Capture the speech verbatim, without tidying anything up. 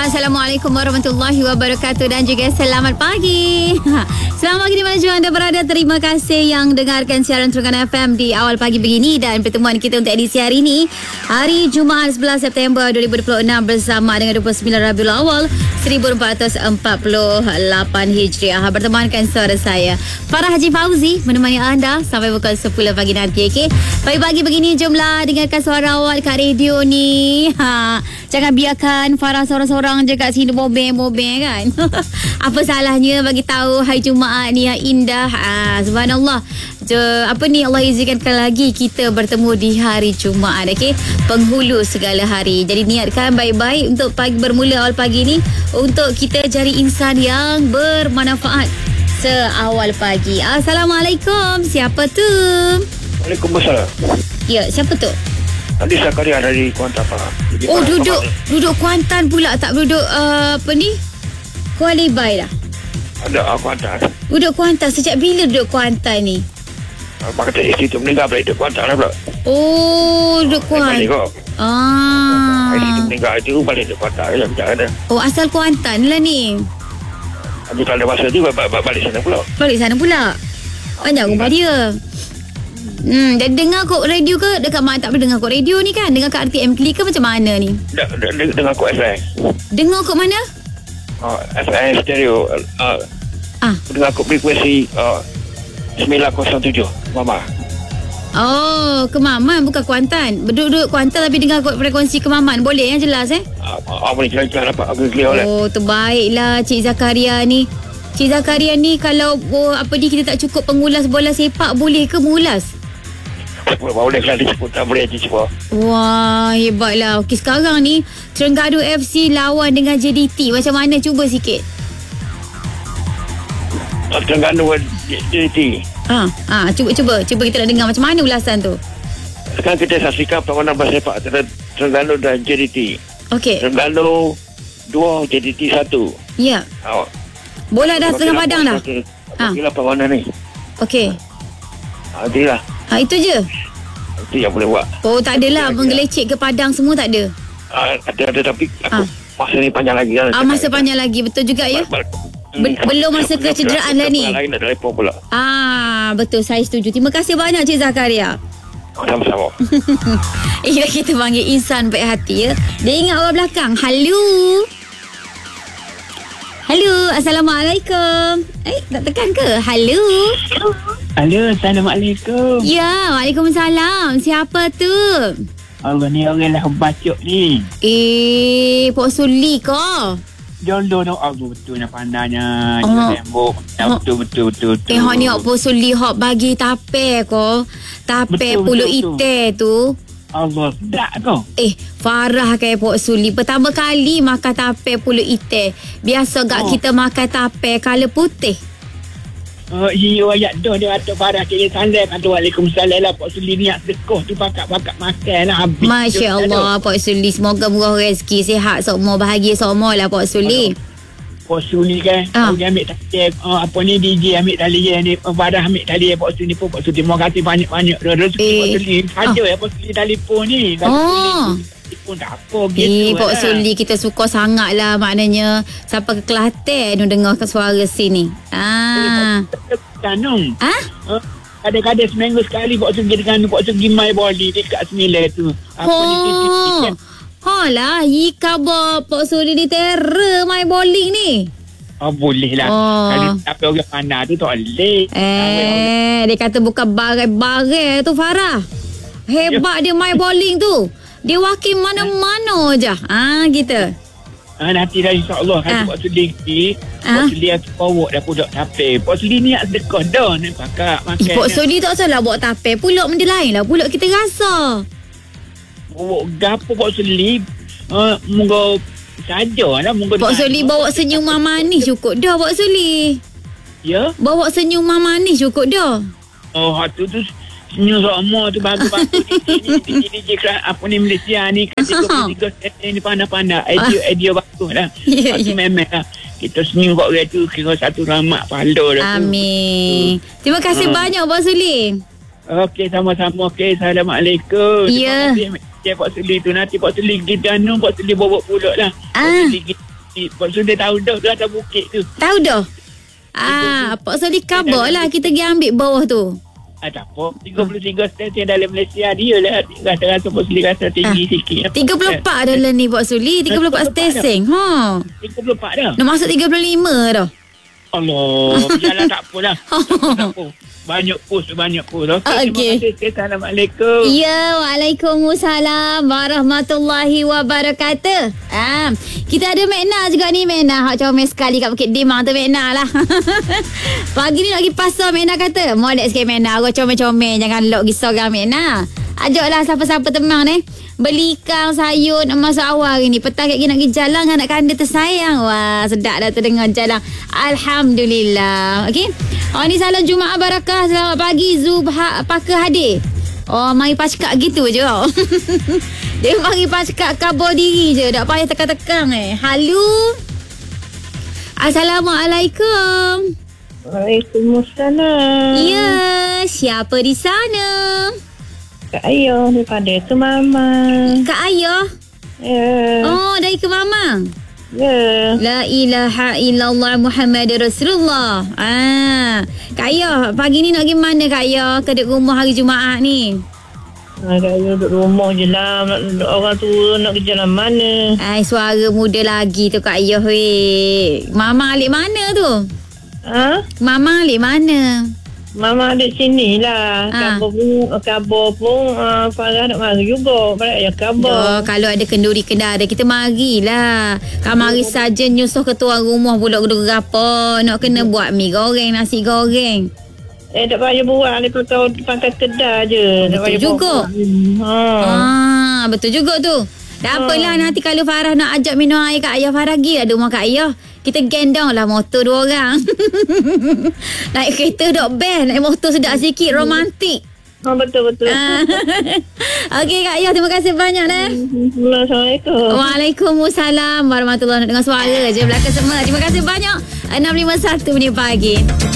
Assalamualaikum warahmatullahi wabarakatuh dan juga selamat pagi. Selamat pagi di mana juga anda berada. Terima kasih yang dengarkan siaran Terengganu F M di awal pagi begini dan pertemuan kita untuk edisi hari ini, hari Jumaat sebelas September dua ribu dua puluh enam bersama dengan dua puluh sembilan Rabiul Awal seribu empat ratus empat puluh lapan Hijriah. Bertemankan suara saya Farah Haji Fauzi menemani anda sampai pukul sepuluh pagi nanti. Okay? Pagi-pagi begini jomlah dengarkan suara awak kat radio ni. Ha, jangan biarkan Farah seorang-seorang je kat sini bobeng-bobeng kan. Apa salahnya bagi tahu hari Jumaat ni yang indah. Ah, subhanallah. Je, apa ni Allah izinkan lagi kita bertemu di hari Jumaat. Okey, penghulu segala hari. Jadi niatkan baik-baik untuk pagi bermula awal pagi ni untuk kita jadi insan yang bermanfaat seawal pagi. Assalamualaikum. Siapa tu? Waalaikumsalam. Ya, siapa tu? Tadi Zakaria dari Kuantan Pak. Oh, duduk duduk Kuantan pula, tak duduk uh, apa ni? Kuala Ibai dah. Ada uh, Kuantan. Duduk Kuantan. Sejak bila duduk Kuantan ni? Pak kata isteri tu meninggal balik duduk Kuantan lah pula. Oh, duduk Kuantan. Balik kok. Ah. Isteri tu meninggal tu balik duduk Kuantan lah macam mana. Oh, asal Kuantan lah ni. Tapi kalau ada masa tu balik sana pula. Balik sana pula. Banyak rumah dia. Hmm, dan dengar kok radio ke? Dekat mana tak boleh dengar kok radio ni kan? Dengar kat R T M Kli ke macam mana ni? D- d- dengar kok F M. Dengar kok mana? Uh, F M stereo. Uh, ah. Dengar kok frekuensi uh, sembilan kosong tujuh Mama. Oh, Kemaman bukan Kuantan. Duduk-duduk Kuantan tapi dengar kok frekuensi Kemaman. Boleh yang jelas eh? Uh, uh, boleh jelas-jelas dapat aku clear oleh. Oh, terbaiklah Cik Zakaria ni. Cik Zakaria ni kalau oh, apa ni kita tak cukup pengulas bola sepak, boleh ke mengulas? Boleh lah disebut, tak boleh je cuba. Wah, hebatlah. Okey, sekarang ni Terengganu F C lawan dengan J D T. Macam mana? Cuba sikit. Terengganu J D T. Ha, ha, cuba cuba cuba kita nak dengar macam mana ulasan tu. Sekarang kita saksikan perlawanan bola sepak antara Terengganu dan J D T. Okey. Terengganu dua, J D T satu. Ya. Oh. Bola dah setengah padang dah. Ha. Bagilah perlawanan ni. Okey. Ha, itulah. Ha, itu je. Itu yang boleh buat. Oh, tak adalah menggelecek ke padang semua, tak ada. Ha, ada ada tapi aku Ha. masa ni panjang lagi kan. Ah, masa panjang lagi, betul juga ya. Be- belum masa kecederaan lah ni. Lain ada telefon pula. Ah, betul, saya setuju. Terima kasih banyak Cik Zakaria. Sama-sama. Inilah kita panggil insan baik hati ya. Dia ingat orang belakang. Halo. Halo, Assalamualaikum. Eh, tak tekan ke? Halo. Halo, Assalamualaikum. Ya, Waalaikumsalam. Siapa tu? Allah ni orang lah bacok ni. Eh, Pok Suli kau? Jolo no, Allah betul nak pandanya. Oh. Tembok. Oh. Betul, betul, betul, betul. Eh, hak ni Pok Suli hak bagi tape kau. Tape Betul, pulut betul, ite tu. Allah, sedap kau. Eh, Farah kayak Pok Suli. Pertama kali makan tape pulut ite. Biasa gak Oh. kita makan tape kala putih. Oh, iya, ayat dah dia atuk Farah kira salam. Atuk Waalaikumsalam lah. Pak Suli niat sedekah tu pakat-pakat makan lah. Habis. Masya Allah, Pok Suli. Semoga murah rezeki, sihat semua, bahagia semua lah Pok Suli. Pak Suli kan, Ah. dia ambil tali, uh, apa ni D J ambil tali ni, uh, Farah ambil tali Pak Suli pun. Pak Suli, terima kasih banyak-banyak. Rezeki Eh. Pak Suli. Ada ya Pak Suli telefon ni. Kalau Oh. telefon tak apa Eh, gitu Pok lah. Suli kita suka sangat lah. Maknanya sampai ke Kelantan dengar suara sini. Ah. Tanung. Ah? Uh, kadang-kadang seminggu sekali Pak Suli dengan Pak Suli mai boli dekat sembilan tu. Apa ni Oh. titik-titik. Ha lah, ika ba Pok Suli ni terror main bowling ni. Oh, boleh lah. Oh. Kalau tapi orang pandai tu tak boleh. Eh, dia kata bukan barang-barang tu Farah. Hebat dia main bowling tu. Dia wakil mana-mana je. Ah, gitu. Ah, nanti dah insyaAllah Ah. kan Pak Suli ni. Ah. Pak Suli yang bawa dah pudak tape. Pak Suli niat sedekah dah ni pakak makan. Eh, Pok Suli tak salah buat tape. Pulak benda lain lah. Pulak kita rasa. Bawa gapo Pak Suli. Uh, Munggu saja lah. Munggu Pok Suli bawa senyuman manis cukup dah Pok Suli. Ya? Bawa senyuman manis cukup dah. Oh, tu tu senyum sama tu bagus-bagus. Ini D J apa ni Malaysia ni kan tiga tiga ni pandai-pandai. Idea idea bagus lah. Ya, Aku ya. memang lah. Kita senyum kat orang tu kira satu rahmat pahala dah tu. Amin. Terima kasih Ah. banyak Pok Suli. Okey, sama-sama. Okey, Assalamualaikum. Ya. Terima kasih Pak Suli tu. Nanti Pak Suli pergi danung, Pak Suli bawa pulak lah. Ah. Pak Suli pergi Pak Suli tahu dah tu atas bukit tu. Tahu dah? Ah, Pak Suli kabar lah kita pergi ambil bawah tu. Ah, tak apa. tiga puluh tiga stesen dalam Malaysia dia lah. Rasa-rasa Pak Suli rasa tinggi Ah, sikit. tiga puluh empat dah lah ni Pak Suli. tiga puluh empat stesen. Ha. tiga puluh empat dah. Nak masuk tiga puluh lima dah. Allah, berjalan tak apalah. Tak apa. Banyak post, banyak post. Okey, Okey. terima kasih. Assalamualaikum. Ya, Waalaikumsalam warahmatullahi wabarakatuh. Ah, kita ada Mekna juga ni, Mekna. Hak comel sekali kat Bukit Timah tu, Mekna lah. Pagi ni nak pergi pasar, Mekna kata. Molek sikit, Mekna. Aku comel-comel. Jangan lok risau kan, Mekna. Ajaklah siapa-siapa teman ni. Beli ikan, sayur nak masuk awal hari ni. Petang kat nak pergi jalan dengan anak kanda tersayang. Wah, sedap dah terdengar jalan. Alhamdulillah. Okey. Oh, ni salam Jumaat Barakah. Selamat pagi Zubha Pakar hadir. Oh, mari pascak gitu je. Dia mari pascak kabar diri je. Tak payah tekan-tekan eh. Halo. Assalamualaikum. Waalaikumsalam. Ya, siapa di sana? Kak Ayah daripada ke Mama. Kak Ayah. Ya. Oh, dari ke Mamang. Ya. La ilaha illallah Muhammad Rasulullah. Ah, Kak Ayah, pagi ni nak pergi mana Kak Ayah? Ke dek rumah hari Jumaat ni? Ha, Kak Ayah duduk rumah je lah. Nak, orang tua nak kerja lah mana. Ai, suara muda lagi tu Kak Ayah weh. Mama alik mana tu? Ha? Mama alik mana? Mama ada sini lah. Ha. Kabar pun, kabar pun uh, Farah nak mari juga. Farah ya Oh, kabar. kalau ada kenduri kendara kita marilah. Kau mari saja nyusuh ke tuan rumah pula ke apa. Nak kena buat mi goreng, nasi goreng. Eh, tak payah buat. Dia tahu pakai kedai je. Oh, tak betul payah juga. Ha. Ah, betul juga tu. Dah apalah nanti kalau Farah nak ajak minum air Kak Ayah, Farah pergi ada rumah Kak Ayah. Kita gendong lah motor dua orang. Naik kereta dok best. Naik motor sedap sikit. Romantik. Ha, betul-betul. Ah. Okey Kak Ayah, terima kasih banyak dah. Assalamualaikum. Waalaikumsalam warahmatullahi wabarakatuh. Nak dengar suara je belakang semua. Terima kasih banyak. enam lima satu minit pagi.